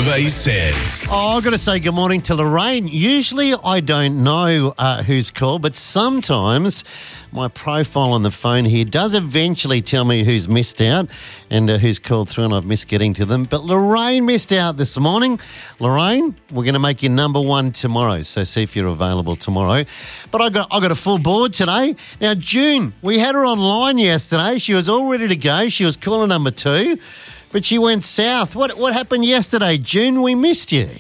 Survey says. Oh, I've got to say good morning to Lorraine. Usually I don't know who's called, but sometimes my profile on the phone here does eventually tell me who's missed out and who's called through, and I've missed getting to them. But Lorraine missed out this morning. Lorraine, we're going to make you number one tomorrow, so see if you're available tomorrow. But I got a full board today. Now, June, we had her online yesterday. She was all ready to go. She was caller number 2. But she went south. What happened yesterday, June? We missed you.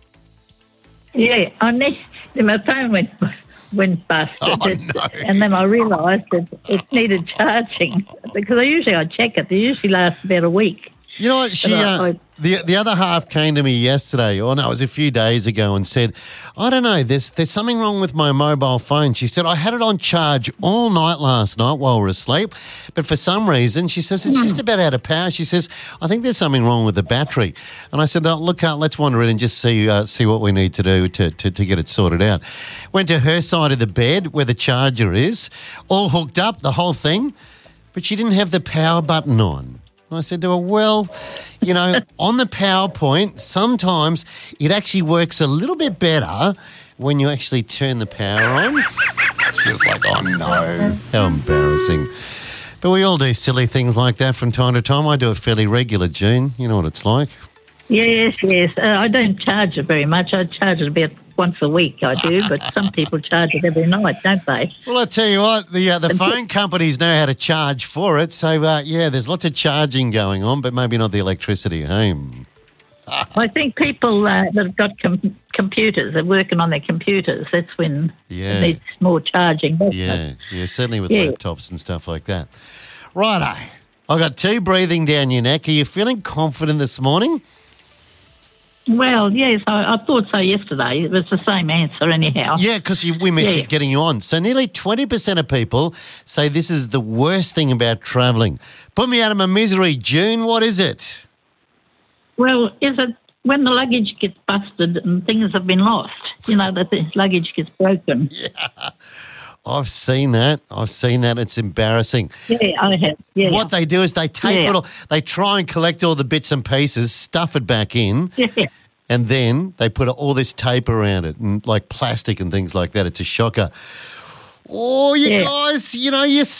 Yeah, I missed. My phone went bust. Oh, no. And then I realised that it needed charging because I check it. They usually last about a week. You know what? The other half came to me yesterday, or no, it was a few days ago, and said, I don't know, there's something wrong with my mobile phone. She said, I had it on charge all night last night while we were asleep, but for some reason, she says, it's just about out of power. She says, I think there's something wrong with the battery. And I said, look, let's wander in and just see what we need to do to get it sorted out. Went to her side of the bed where the charger is, all hooked up, the whole thing, but she didn't have the power button on. I said to her, well, you know, on the PowerPoint, sometimes it actually works a little bit better when you actually turn the power on. She was like, oh, no, how embarrassing. But we all do silly things like that from time to time. I do it fairly regular, June. You know what it's like. Yes. I don't charge it very much. I charge it about once a week, I do, but some people charge it every night, don't they? Well, I tell you what, the phone companies know how to charge for it. So, there's lots of charging going on, but maybe not the electricity at home. I think people that have got computers, they're working on their computers, that's when it needs more charging, doesn't it? Yeah, certainly with laptops and stuff like that. Righto, I got 2 breathing down your neck. Are you feeling confident this morning? Well, yes, I thought so yesterday. It was the same answer anyhow. Yeah, because we missed you getting you on. So nearly 20% of people say this is the worst thing about travelling. Put me out of my misery, June. What is it? Well, is it when the luggage gets busted and things have been lost? You know, that the luggage gets broken. Yeah. I've seen that. It's embarrassing. Yeah, I have. Yeah. What they do is they tape it all. They try and collect all the bits and pieces, stuff it back in, and then they put all this tape around it and like plastic and things like that. It's a shocker. Oh, you guys, you know, you're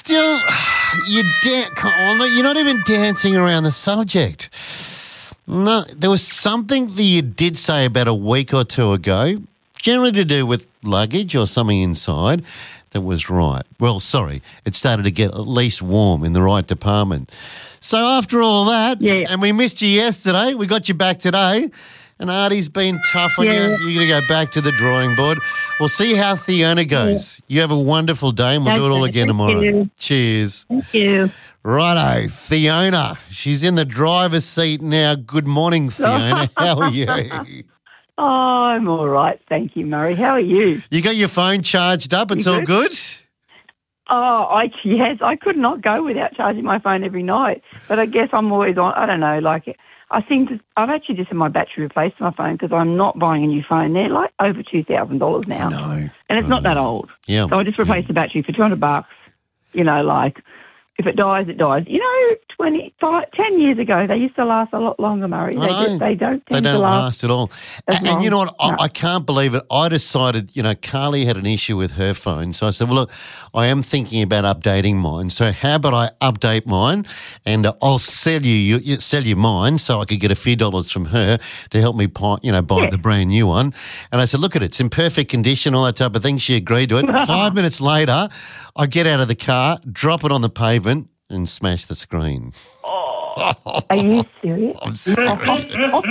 not even dancing around the subject. No, there was something that you did say about a week or 2 ago, generally to do with luggage or something inside, that was right. Well, sorry, it started to get at least warm in the right department. So after all that, and we missed you yesterday, we got you back today, and Artie's been tough on you. You're going to go back to the drawing board. We'll see how Fiona goes. You have a wonderful day, and we'll do it all again tomorrow. You. Cheers. Thank you. Righto, Fiona. She's in the driver's seat now. Good morning, Fiona. How are you? Oh, I'm all right. Thank you, Murray. How are you? You got your phone charged up? It's all good? Oh, yes. I could not go without charging my phone every night. But I guess I'm always on. I don't know. I've actually just had my battery replaced on my phone because I'm not buying a new phone. They're like over $2,000 now. No. And it's not that old. Yeah. So I just replaced the battery for $200. You know, like, if it dies, it dies. You know, 10 years ago, they used to last a lot longer, Murray. They don't last at all. And you know what? No. I can't believe it. I decided, you know, Carly had an issue with her phone. So I said, well, look, I am thinking about updating mine. So how about I update mine and I'll sell you mine so I could get a few dollars from her to help me, buy the brand new one. And I said, look at it. It's in perfect condition, all that type of thing. She agreed to it. 5 minutes later, I get out of the car, drop it on the pavement and smash the screen. Are you serious? I'm serious.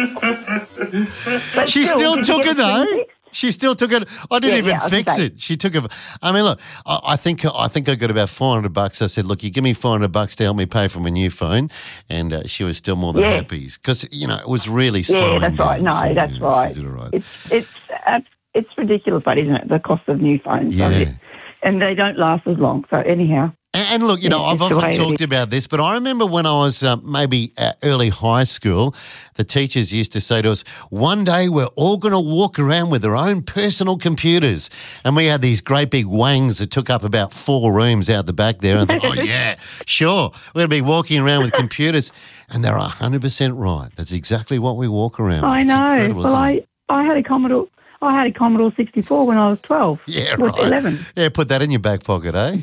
She still took it though. She still took it. I didn't even fix it. She took it. I mean, look, I think I got about $400. I said, look, you give me $400 to help me pay for my new phone, and she was still more than happy because it was really slow. Yeah, that's right. No, that's right. She did it right. It's ridiculous, but isn't it? The cost of new phones. Yeah. And they don't last as long. So anyhow. And look, I've often talked about this, but I remember when I was maybe early high school, the teachers used to say to us, one day we're all going to walk around with our own personal computers. And we had these great big wangs that took up about 4 rooms out the back there. And I thought, oh, yeah, sure, we're going to be walking around with computers. And they're 100% right. That's exactly what we walk around with. I know. Well, I had a Commodore 64 when I was 12. Yeah, right. 11. Yeah, put that in your back pocket, eh?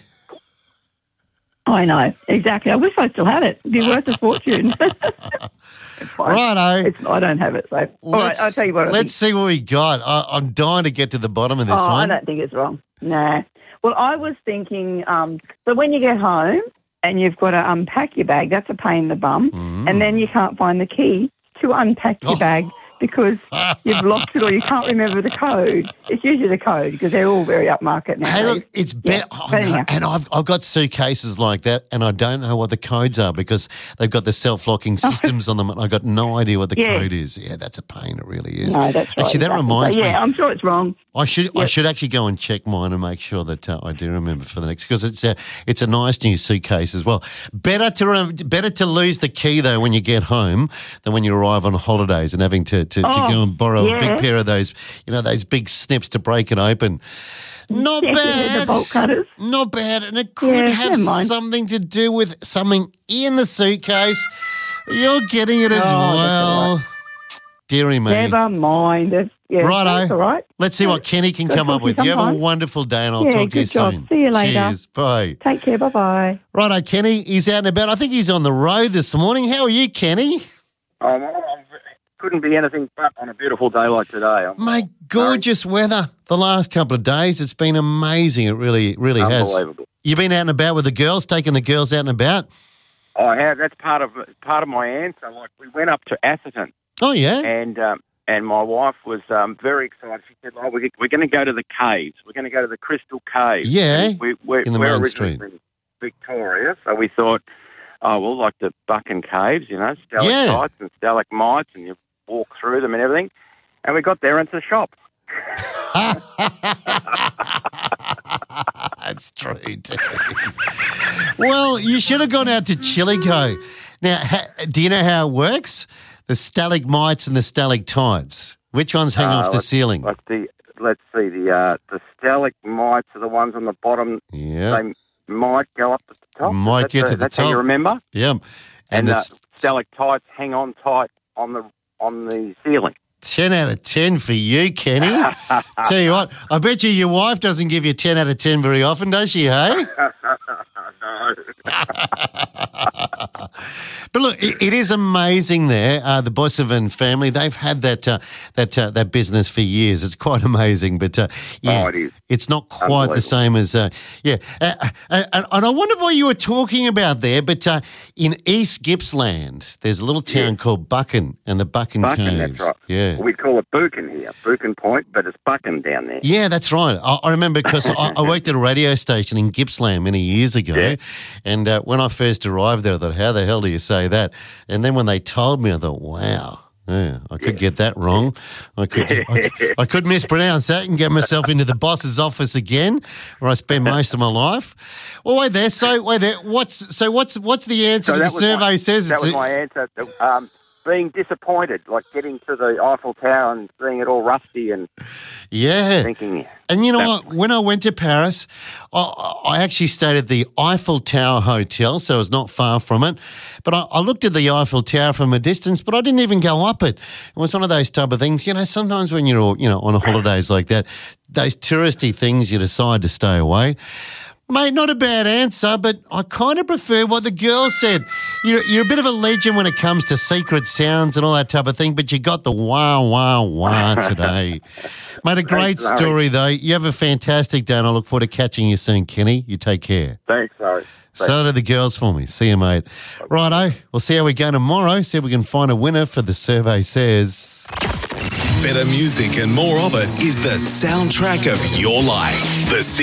I know, exactly. I wish I still had it. It'd be worth a fortune. Righto. I don't have it, so. All right, I'll tell you what. Let's see what we got. I'm dying to get to the bottom of this one. I don't think it's wrong. Nah. Well, I was thinking, so when you get home and you've got to unpack your bag, that's a pain in the bum, and then you can't find the key to unpack your bag because you've lost it or you can't remember the code. It's usually the code because they're all very upmarket now. Hey, look, it's better. Yeah. And I've got suitcases like that and I don't know what the codes are because they've got the self-locking systems on them and I've got no idea what the code is. Yeah, that's a pain. It really is. No, that's right. Actually, that reminds me. Yeah, I'm sure it's wrong. I should actually go and check mine and make sure that I do remember for the next because it's a nice new suitcase as well. Better to lose the key though when you get home than when you arrive on holidays and having to go and borrow a big pair of those those big snips to break it open. Not bad. The bolt cutters. Not bad, and it could have something to do with something in the suitcase. You're getting it as well. Right. Dearie me. Never mind. Righto. That's all right. Let's see what Kenny can come up with. You have a wonderful day and I'll talk to you soon. See you later. Cheers. Bye. Take care. Bye-bye. Righto, Kenny. He's out and about. I think he's on the road this morning. How are you, Kenny? Couldn't be anything but on a beautiful day like today. Mate, gorgeous weather the last couple of days. It's been amazing. It really has. Unbelievable. You've been out and about with the girls, taking the girls out and about? I have. That's part of my answer. Like we went up to Atherton. Oh, yeah? And my wife was very excited. She said, we're going to go to the caves. We're going to go to the Crystal Caves. Yeah, we're in the main street. From Victoria, so we thought, like the Buchan Caves, stalactites and stalagmites, and you walk through them and everything. And we got there into the shop. That's true, too. Well, you should have gone out to Chillico. Now, do you know how it works? The stalagmites and the stalactites. Which ones hang off the ceiling? Let's see. The stalagmites are the ones on the bottom. Yeah. They might go up to the top. Might get to the top. That's how you remember? Yeah. And the stalactites hang on tight on the ceiling. 10 out of 10 for you, Kenny. Tell you what, I bet your wife doesn't give you 10 out of 10 very often, does she, hey? No. But look, it is amazing there. The Boissevan family, they've had that business for years. It's quite amazing. But, it is. It's not quite the same as, and I wonder what you were talking about there, but in East Gippsland, there's a little town called Buchan and the Buchan Caves. That's right. Yeah. We call it Buchan here, Buchan Point, but it's Buchan down there. Yeah, that's right. I remember because I worked at a radio station in Gippsland many years ago, and when I first arrived there, I thought, how the hell do you say that? And then when they told me, I thought, wow. Yeah, I could get that wrong. I could mispronounce that and get myself into the boss's office again, where I spend most of my life. Well, wait there. What's the answer to the survey says? That was my answer. Being disappointed, like getting to the Eiffel Tower and seeing it all rusty and thinking. And you know what? When I went to Paris, I actually stayed at the Eiffel Tower Hotel, so it was not far from it. But I looked at the Eiffel Tower from a distance, but I didn't even go up it. It was one of those type of things, sometimes when you're on holidays like that, those touristy things, you decide to stay away. Mate, not a bad answer, but I kind of prefer what the girl said. You're a bit of a legend when it comes to secret sounds and all that type of thing, but you got the wah, wah, wah today. Mate, a great story, though. You have a fantastic day, and I look forward to catching you soon, Kenny. You take care. Thanks, Larry. So do the girls for me. See you, mate. Righto, we'll see how we go tomorrow, see if we can find a winner for the survey says. Better music and more of it is the soundtrack of your life. The